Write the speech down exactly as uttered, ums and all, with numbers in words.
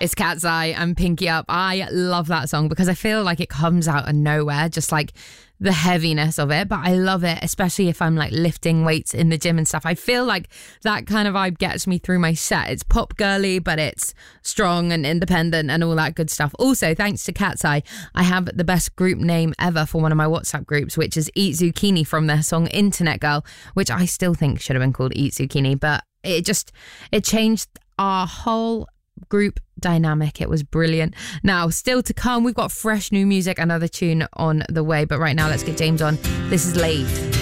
It's Cat's Eye and Pinky Up. I love that song because I feel like it comes out of nowhere, just like the heaviness of it. But I love it, especially if I'm like lifting weights in the gym and stuff. I feel like that kind of vibe gets me through my set. It's pop girly, but it's strong and independent and all that good stuff. Also, thanks to Cat's Eye, I have the best group name ever for one of my WhatsApp groups, which is Eat Zucchini from their song Internet Girl, which I still think should have been called Eat Zucchini, but it just, it changed our whole group dynamic. It was brilliant. Now, still to come, we've got fresh new music, another tune on the way, but right now let's get James on. This is Laid.